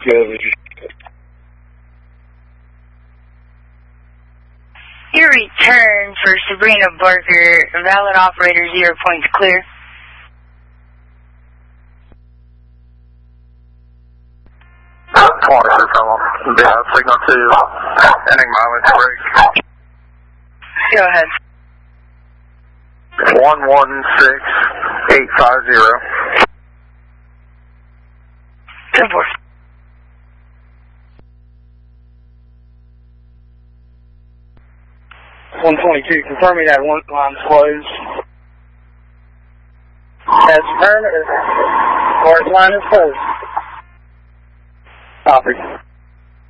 Good. Your return for Sabrina Barker, valid operator 0 points clear. Corner from signal 2, ending mileage break. Go ahead. 116850. 10-4. Confirming that one line's closed. That's affirmative. Orange line is closed. Copy.